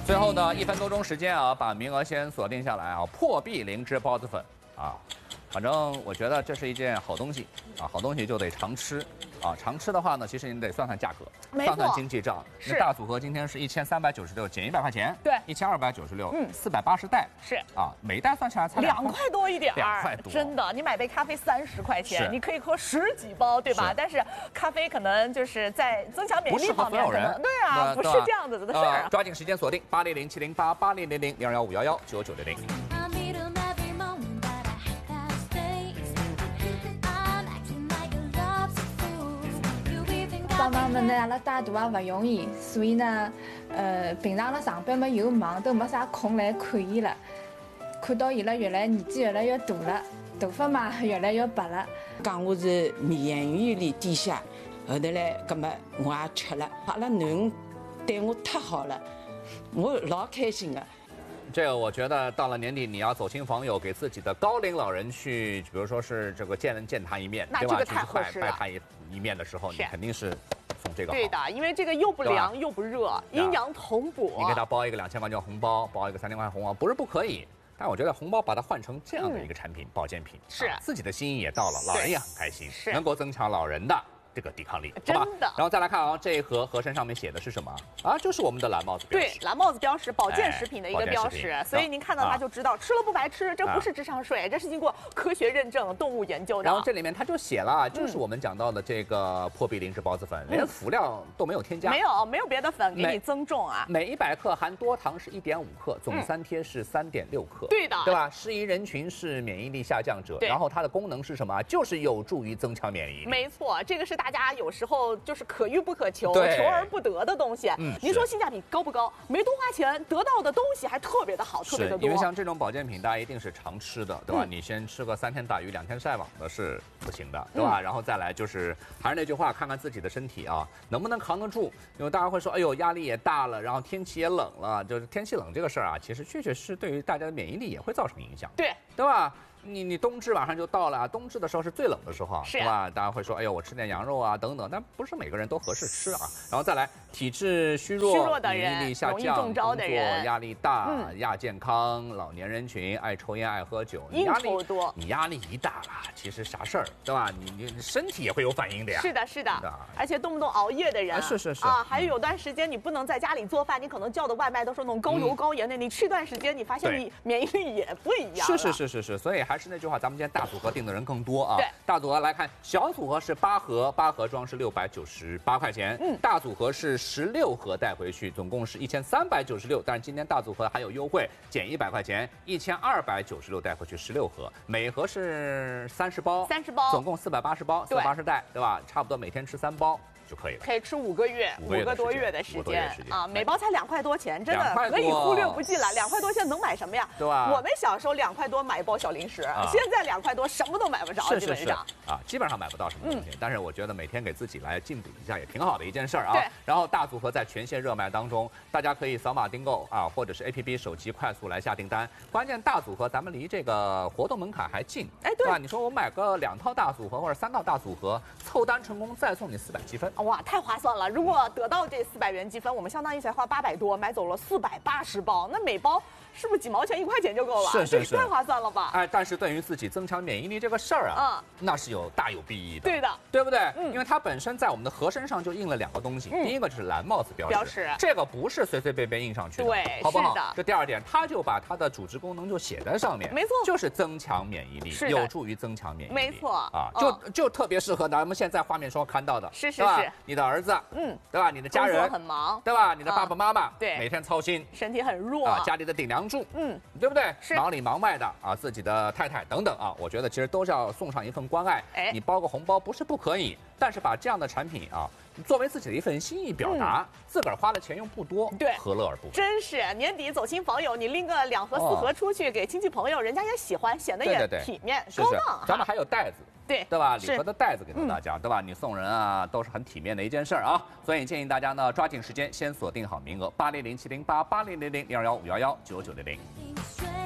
最后呢，1分多钟时间啊，把名额先锁定下来啊，破壁灵芝包子粉啊，反正我觉得这是一件好东西啊，好东西就得常吃啊，常吃的话呢，其实你得算算价格，算算经济账。 是那大组合今天是1396，减100块钱， 对 ，1296，480袋， 是啊，每袋算下来才 2块多一点 2块多， 真的，你买杯咖啡30块钱， 是你可以喝10几包，对吧？但是咖啡可能就是在增强免疫力方面，可能对啊，不是这样子的事儿啊。 抓紧时间锁定80070880000215119900。 帮忙们呢，阿拉带大也勿容易，所以呢，平常阿拉上班嘛又忙，都没啥空来看伊了。看到伊拉年纪越来越大了，头发嘛越来越白了。 讲我是免疫力低下，后头来，葛么我也吃了。阿拉囡恩对我太好了，我老开心的。 这个我觉得到了年底，你要走亲访友，给自己的高龄老人去，比如说是这个见他一面，对吧？ 太合适了。 拜他一面的时候，你肯定是送这个好。 对的，因为这个又不凉又不热，阴阳同补。 你给他包一个2000块钱红包，包一个3000块红包，不是不可以。但我觉得红包把它换成这样的一个产品，保健品， 是自己的心意也到了，老人也很开心， 是能够增强老人的这个抵抗力， 真的。 然后再来看啊，这一盒盒身上面写的是什么啊？就是我们的蓝帽子标识。 对，蓝帽子标识，保健食品的一个标识，所以您看到它就知道吃了不白吃，这不是智商税，这是经过科学认证、动物研究的。 然后这里面它就写了，就是我们讲到的这个破壁灵芝包子粉，连辅料都没有添加， 没有别的粉给你增重啊。 每100克含多糖是1.5克，总3贴是3.6克， 对的， 对吧？适宜人群是免疫力下降者，然后它的功能是什么？就是有助于增强免疫力。 没错，这个是大家有时候就是可遇不可求，求而不得的东西。您说性价比高不高？没多花钱，得到的东西还特别的好，特别的多。 因为像这种保健品，大家一定是常吃的，对吧？你先吃个3天打鱼2天晒网的是不行的，对吧？然后再来就是还是那句话，看看自己的身体啊，能不能扛得住。因为大家会说，哎呦，压力也大了，然后天气也冷了，就是天气冷这个事儿啊，其实确实对于大家的免疫力也会造成影响，对吧？你冬至马上就到了，冬至的时候是最冷的时候，是吧？大家会说，哎呦，我吃点羊肉啊等等，但不是每个人都合适吃啊。然后再来，体质虚弱的人、免疫力下降、 容易中招的人、 压力大、亚健康、老年人群、爱抽烟、爱喝酒， 应酬多， 你压力一大了，其实啥事儿，对吧？你身体也会有反应的呀。 是的，而且动不动熬夜的人， 是啊，还有段时间你不能在家里做饭，你可能叫的外卖都是那种高油高盐的，你吃一段时间，你发现你免疫力也不一样。 是，所以还是那句话，咱们今天大组合定的人更多啊。 对， 大组合来看，小组合是8盒，8盒装是698块钱。大组合是16盒带回去，总共是1396。但是今天大组合还有优惠，减100块钱，1296带回去16盒，每盒是30包，总共480包，480袋，对吧？差不多每天吃3包。就可以了， 可以吃5个月，5个多月的时间啊！每包才2块多钱，真的可以忽略不计了。2块多现在能买什么呀？ 对吧？ 我们小时候2块多买一包小零食，现在2块多什么都买不着，基本上啊，基本上买不到什么东西。但是我觉得每天给自己来进补一下也挺好的一件事儿啊。然后大组合在全线热卖当中，大家可以扫码订购啊，或者是 APP 手机快速来下订单。关键大组合咱们离这个活动门槛还近，对吧？你说我买个2套大组合或者3套大组合，凑单成功再送你400积分。 哇，太划算了！如果得到这400元积分，我们相当于才花800多，买走了480包，那每包是不是几毛钱1块钱就够了？ 是， 太划算了吧？ 哎，但是对于自己增强免疫力这个事儿啊，那是大有裨益的。 对的， 对不对？因为它本身在我们的盒身上就印了2个东西，第一个就是蓝帽子标识，这个不是随随便便印上去的， 对， 好不好？ 是的。 这第二点，它就把它的主治功能就写在上面， 没错， 就是增强免疫力，有助于增强免疫力， 没错啊，就特别适合咱们现在画面上看到的， 是， 你的儿子，对吧？你的家人工作很忙， 对吧？你的爸爸妈妈， 对， 每天操心， 身体很弱啊，家里的顶梁柱，对不对？ 是忙里忙外的啊，自己的太太等等啊，我觉得其实都是要送上一份关爱。你包个红包不是不可以，但是把这样的产品啊，作为自己的一份心意表达，自个儿花的钱又不多， 对， 何乐而不为？ 真是年底走亲访友，你拎个2盒4盒出去给亲戚朋友，人家也喜欢，显得也体面高档。 咱们还有袋子。对吧？礼盒的袋子给到大家，对吧？你送人啊，都是很体面的一件事儿啊。所以建议大家呢，抓紧时间先锁定好名额，80070880000215119900。